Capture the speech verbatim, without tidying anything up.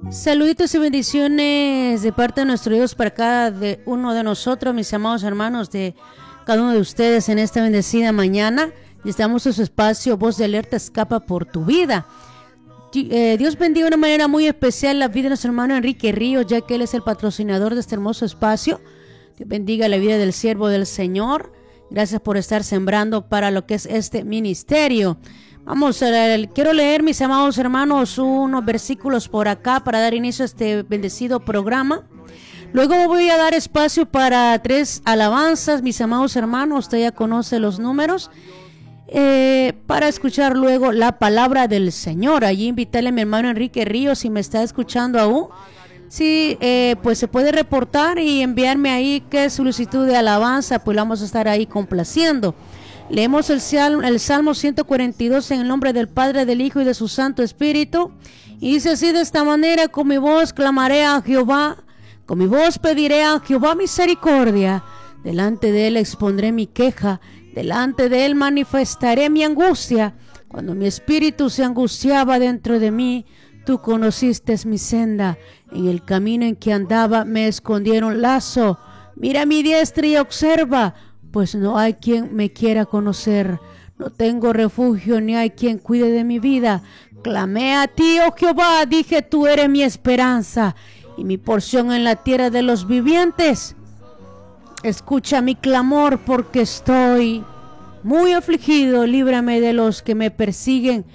Saluditos y bendiciones de parte de nuestro Dios para cada de uno de nosotros, mis amados hermanos, de cada uno de ustedes en esta bendecida mañana. Y estamos en su espacio Voz de Alerta Escapa por tu vida. Eh, Dios bendiga de una manera muy especial la vida de nuestro hermano Enrique Ríos, ya que él es el patrocinador de este hermoso espacio. Dios bendiga la vida del siervo del Señor. Gracias por estar sembrando para lo que es este ministerio. Vamos a leer, quiero leer, mis amados hermanos, unos versículos por acá para dar inicio a este bendecido programa. Luego voy a dar espacio para tres alabanzas, mis amados hermanos, usted ya conoce los números, eh, para escuchar luego la palabra del Señor. Allí invitarle a mi hermano Enrique Ríos, si me está escuchando aún, sí, eh, pues se puede reportar y enviarme ahí que es solicitud de alabanza, pues la vamos a estar ahí complaciendo. Leemos el Salmo, el Salmo ciento cuarenta y dos en el nombre del Padre, del Hijo y de su Santo Espíritu. Y dice así de esta manera: con mi voz clamaré a Jehová, con mi voz pediré a Jehová misericordia. Delante de él expondré mi queja, delante de él manifestaré mi angustia. Cuando mi espíritu se angustiaba dentro de mí, tú conociste mi senda. En el camino en que andaba me escondieron lazo. Mira mi diestra y observa, pues no hay quien me quiera conocer. No tengo refugio, ni hay quien cuide de mi vida. Clamé a ti, oh Jehová, dije, tú eres mi esperanza y mi porción en la tierra de los vivientes. Escucha mi clamor, porque estoy muy afligido. Líbrame de los que me persiguen